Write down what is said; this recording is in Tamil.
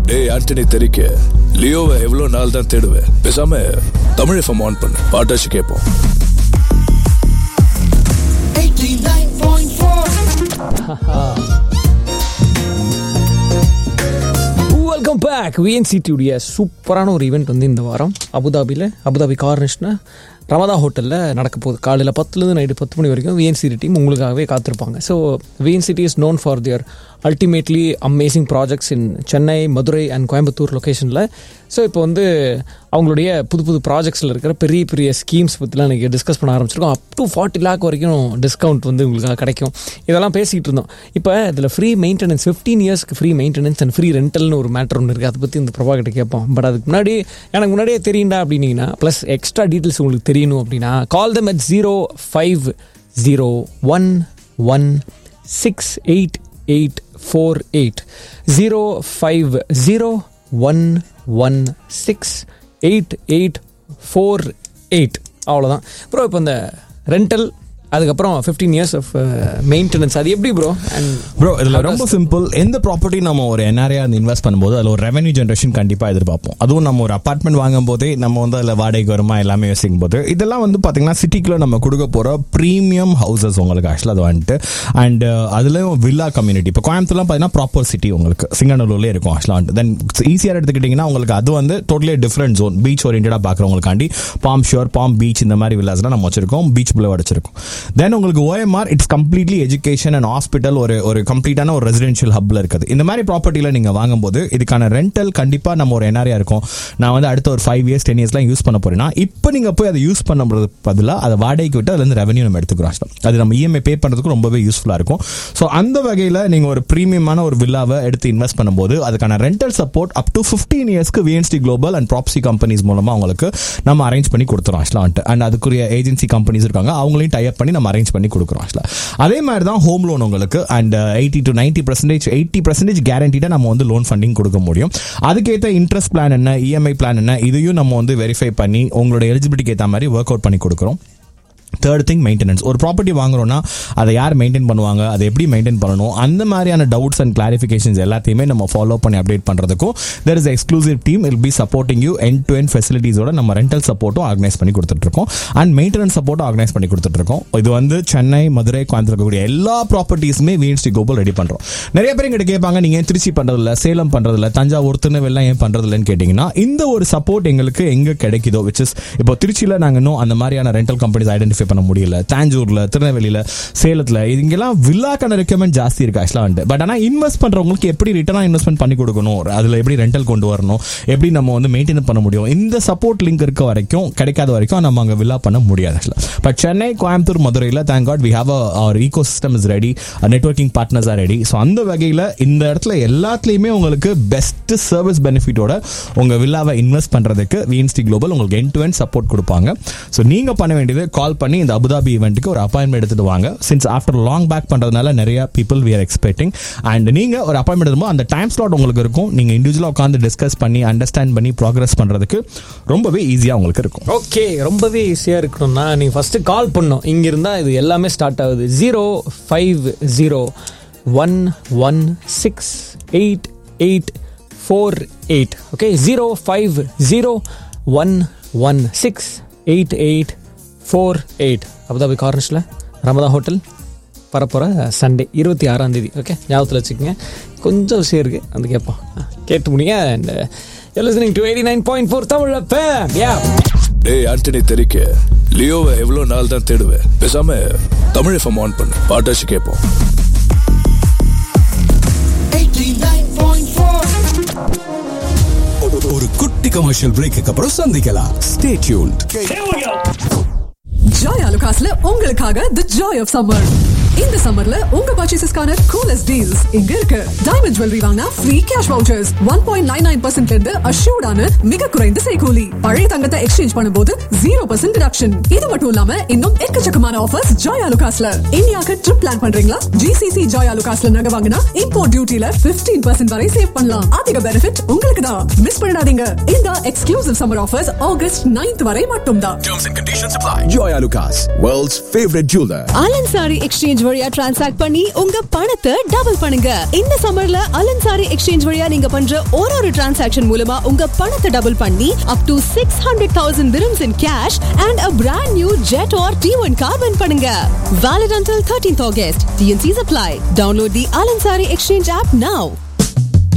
டேய் ஆண்டனி தெரிக்க லியோவை எவ்வளவு நாள் தான் தேடுவேன். பேசாம தமிழ் எஃப்எம் ஆன் பண்ணு, பாட்டாச்சு கேட்போம். 89.4 வெல்கம் பேக். விஎன்சிடியுடைய சூப்பரான ஒரு ஈவெண்ட் வந்து இந்த வாரம் அபுதாபி கார்னிஷ்னா ரமதா ஹோட்டலில் நடக்க போகுது. காலையில் 10 நைட்டு 10 மணி வரைக்கும் விஎன்சிடி டீம் உங்களுக்காகவே காத்திருப்பாங்க. So VNCD is known for their ultimately amazing projects in Chennai, Madurai and Coimbatore லொக்கேஷனில். ஸோ இப்போ வந்து அவங்களுடைய புது ப்ராஜெக்ட்ஸில் இருக்கிற பெரிய ஸ்கீம்ஸ் பற்றிலாம் இன்றைக்கி டிஸ்கஸ் பண்ண ஆரம்பிச்சிருக்கோம். அப் டு 40 lakh வரைக்கும் டிஸ்கவுண்ட் வந்து உங்களுக்காக கிடைக்கும். இதெல்லாம் பேசிகிட்டு இருந்தோம். இப்போ இதில் ஃப்ரீ மெயின்டெனன்ஸ் 15 இயர்ஸ்க்கு ஃப்ரீ மெயின்டெனன்ஸ் அண்ட் ஃப்ரீ ரெண்டல்னு ஒரு மேட்டர் ஒன்று இருக்குது. அதை பற்றி இந்த பிரபாகிட்ட கேட்போம். பட் அதுக்கு முன்னாடி எனக்கு முன்னாடியே தெரியுண்டா அப்படின்னீங்கன்னா, ப்ளஸ் எக்ஸ்ட்ரா டீட்டெயில்ஸ் உங்களுக்கு தெரியணும் அப்படின்னா, கால் them at 05011688848 05011688848. அவ்வளோதான் ப்ரோ. இப்போ இந்த ரெண்டல், அதுக்கப்புறம் 15 years ஆஃப் மெயின்டெனன்ஸ், அது எப்படி ப்ரோ? அண்ட் ப்ரோ இதில் ரொம்ப சிம்பிள். எந்த ப்ராப்பர்ட்டி நம்ம ஒரு என்ஆர்ஐ இன்வெஸ்ட் பண்ணும்போது அதில் ஒரு ரெவன்யூ ஜென்ரேஷன் கண்டிப்பாக எதிர்பார்ப்போம். அதுவும் நம்ம ஒரு அப்பார்ட்மெண்ட் வாங்கும் போதே நம்ம வந்து அதில் வாடகைக்கு வருமா எல்லாமே யோசிக்கும் போது, இதெல்லாம் வந்து பார்த்தீங்கன்னா சிட்டிக்குள்ளே நம்ம கொடுக்க போகிற ப்ரீமியம் ஹவுசஸ் உங்களுக்கு ஆக்சுவலாக அது வந்துட்டு. அண்ட் அதுலேயும் வில்லா கம்யூனிட்டி. இப்போ கோயம்புத்தூர்லாம் பார்த்தீங்கன்னா ப்ராப்பர் சிட்டி உங்களுக்கு சிங்கநல்லூர்லேயே இருக்கும் ஆக்சுவலாக வந்துட்டு. தென் ஈஸியாக எடுத்துக்கிட்டிங்கன்னா உங்களுக்கு அது வந்து டோட்டலி டிஃப்ரெண்ட் ஜோன், பீச் ஓரியன்டாக பார்க்குறவங்களுக்காண்டி பாம் ஷோர், பாம் பீச் இந்த மாதிரி வில்லாஸ்லாம் நம்ம வச்சிருக்கோம். பீச் புலவாட் வச்சிருக்கோம். தென் உங்களுக்கு OMR it's completely education and hospital, ஒரு கம்ப்ளீட்டான ஒரு ரெசிடென்ஷியல் ஹப்ல இருக்குது. இந்த மாதிரி ப்ராப்பர்ட்டியில் நீங்கள் வாங்கும்போது இதுக்கான ரெண்டல் கண்டிப்பாக நம்ம ஒரு என்ஆர்ஐ இருக்கும். நான் வந்து அடுத்த ஒரு 5 years 10 yearsலாம் யூஸ் பண்ண போறேன்னா, இப்போ நீங்கள் போய் அதை யூஸ் பண்ணுறது பதிலாக அதை வாடகைக்கு விட்டு அதுலேருந்து ரெவன்யூ நம்ம எடுத்துக்கிறோம். அது நம்ம இஎம்ஐ பே பண்ணுறதுக்கு ரொம்பவே யூஸ்ஃபுல்லாக இருக்கும். ஸோ அந்த வகையில் நீங்கள் ஒரு ப்ரீமியமான ஒரு வில்லாவை எடுத்து இன்வெஸ்ட் பண்ணும்போது அதுக்கான rental support up to 15 yearsக்கு VNCD global and property companies மூலமாக உங்களுக்கு நம்ம அரேஞ்ச் பண்ணி கொடுத்துறோம் ஆக்சுவலாக. அண்ட் அதுக்குரிய ஏஜென்சி கம்பெனிஸ் இருக்காங்க, அவங்களையும் டைப் பண்ணி நம்ம அரேஞ்ச் பண்ணி கொடுக்குறோம். அதே மாதிரி தான் ஹோம் லோன் உங்களுக்கு அண்ட் 80 to 90% கேரண்டிடா நம்ம வந்து லோன் ஃபண்டிங் கொடுக்க முடியும். அதுக்கேற்ற இன்ட்ரெஸ்ட் பிளான் என்ன, இஎம்ஐ பிளான் என்ன, இதையும் நம்ம வந்து வெரிஃபை பண்ணி உங்களோட எலிஜிபிலிட்டிக்கு ஏற்ற மாதிரி ஒர்க் அவுட் பண்ணி கொடுக்குறோம். Third thing maintenance. ஒரு ப்ராப்பர்ட்டி வாங்குறோம்னா அதை யார் மெயின்டைன் பண்ணுவாங்க, அதை எப்படி மெயின்டைன் பண்ணணும், அந்த மாதிரியான டவுட்ஸ் அண்ட் கிளாரிஃபிகேஷன்ஸ் எல்லாத்தையுமே நம்ம ஃபாலோ பண்ணி அப்டேட் பண்ணுறதுக்கும் there is an exclusive team will be supporting you end to end ஃபெசிலிட்டிஸோட நம்ம ரெண்டல் சப்போர்ட்டும் ஆர்கனைஸ் பண்ணி கொடுத்துட்ருக்கோம் அண்ட் மெயின்டெனன்ஸ் சப்போர்ட்டும் ஆர்கனைஸ் பண்ணி கொடுத்துட்ருக்கோம். இது வந்து சென்னை, மதுரை, கோயம்புத்தூர் இருக்கக்கூடிய எல்லா ப்ராப்பர்ட்டிஸுமே விஎன்சிடி குளோபல் ரெடி பண்ணுறோம். நிறைய பேர் எங்கிட்ட கேட்பாங்க, நீங்கள் ஏன் திருச்சி பண்ணுறதில்ல, சேலம் பண்ணுறதில்ல, தஞ்சாவூர், திருநெல்வேலிலாம் ஏன் பண்ணுறதில்லன்னு கேட்டிங்கன்னா, இந்த ஒரு சப்போர்ட் எங்களுக்கு எங்கே கிடைக்குதோ, விச் இஸ் இப்போ திருச்சியில் நாங்கள் இன்னும் அந்த மாதிரியான ரெண்டல் கம்பெனிஸ் ஐடென்டிஃபை பண்ண முடியல. தாஞ்சூர்ல, திருநெல்வேலியில, சேலத்துல இங்கெல்லாம் வில்லாக்கான ரெக்கமெண்ட் ஜாஸ்தி இருக்கு ஆக்சுவலா. பட் ஆனால் இன்வெஸ்ட் பண்றவங்களுக்கு எப்படி ரிட்டர்னா இன்வெஸ்ட்மெண்ட் பண்ணி கொடுக்கணும், அதுல எப்படி ரெண்டல் கொண்டு வரணும், எப்படி நம்ம வந்து மெயின்டைன் பண்ண முடியும், இந்த சப்போர்ட் லிங்க் இருக்க வரைக்கும், கிடைக்காத வரைக்கும் நம்ம அங்கே வில்லா பண்ண முடியாது ஆக்சுவலா. பட் சென்னை, கோயம்புத்தூர், மதுரையில் thank God we have our ego system is ready, networking partners are ready. So அந்த வகையில் இந்த இடத்துல எல்லாத்துலேயுமே உங்களுக்கு பெஸ்ட் சர்வீஸ் பெனிஃபிட்டோட உங்க வில்லாவை இன்வெஸ்ட் பண்றதுக்கு விஎன்சிடி குளோபல் உங்களுக்கு எண்ட் டு எண்ட் சப்போர்ட் கொடுப்பாங்க. ஸோ நீங்க பண்ண வேண்டியது கால் பண்ணி இந்த அபுதாபி ஈவென்ட்டுக்கு ஒரு அப்பாயின்மெண்ட் எடுத்துட்டு வாங்க. சின்ஸ் ஆஃப்டர் லாங் பேக் பண்றதுனால நிறைய people we are expecting. And நீங்க ஒரு அப்பாயின்மெண்ட் எடுக்கும்போது அந்த டைம் ஸ்லாட் உங்களுக்கு இருக்கும். நீங்க இண்டிவிஜுவலா உட்காந்து டிஸ்கஸ் பண்ணி அண்டர்ஸ்டாண்ட் பண்ணி ப்ராக்ரஸ் பண்றதுக்கு ரொம்பவே ஈஸியா உங்களுக்கு இருக்கும். ஓகே, ரொம்பவே ஈஸியா இருக்கணும்னா நீங்க ஃபர்ஸ்ட் கால் பண்ணணும். இங்க இருந்தா இது எல்லாமே ஸ்டார்ட் ஆகுது. 05011688848. ஓகே, 05011688848. அபுதாபி கார்னிஷ்ல ரமதா ஹோட்டல் வரப்போகிற சண்டே 26 ஓகே, ஞாபகத்தில் வச்சுக்கோங்க. கொஞ்சம் விஷயம் இருக்குது, அந்த கேட்போம், கேட்டு முடியுங்க. And you're listening to 89.4 Tamil FM. டேய் ஆண்டனி தெரிக்க லியோவை எவ்வளோ நாள் தான் தேடுவேன். பேசாம தமிழ் எஃப்எம் ஆன் பண்ணு, பாட்டாச்சு கேட்போம். 89.4. ஒரு குட்டி கமர்ஷியல் பிரேக்கு அப்புறம் சந்திக்கலாம். Stay tuned. Joy Alucasல உங்களுக்காக the joy of summer. இந்த சம்மர்ல உங்க பர்ச்சேசஸ்க்கான கூலஸ்ட் டீல்ஸ் இங்க இருக்கு. டைமண்ட் ஜுவல்லரி வாங்கினா ஃப்ரீ கேஷ் வவுச்சர்ஸ் 1.99% இருந்து அஷ்யூர்டான மிக குறைந்த செய்கூலி. பழைய தங்கத்தை எக்ஸ்சேஞ்ச் பண்ணும்போது 0% டிடக்ஷன். இது மட்டும் இல்லாம இன்னும் எக்கச்சக்கமான ஆஃபர்ஸ் ஜாய் ஆலுகாஸ்ல. இந்தியாக்கு ட்ரிப் பிளான் பண்றீங்களா? GCC ஜாய் ஆலுகாஸ்ல நகை வாங்கினா இம்போர்ட் டியூட்டில 15% வரை சேவ் பண்ணலாம். அதிக பெனிஃபிட் உங்களுக்கு தான். மிஸ் பண்ணிடாதீங்க. இந்த exclusive summer offers August 9th வரை மட்டும் தான். Terms and conditions apply. Joy Alucas, world's favorite jeweler. ஆலன்சாரி exchange வழியா டிரான்சாக்ட் பண்ணி உங்க பணத்தை டபுள் பண்ணுங்க. இந்த சம்மர்ல அலன்சாரி எக்ஸ்சேஞ்ச் வழியா நீங்க பண்ற ஒரு டிரான்சாக்ஷன் மூலமா உங்க பணத்தை டபுள் பண்ணி up to 600,000 dirhams in cash and a brand new Jet or T1 car win பண்ணுங்க. Valid until 13th August. TNCs apply. Download the Alansari Exchange app now.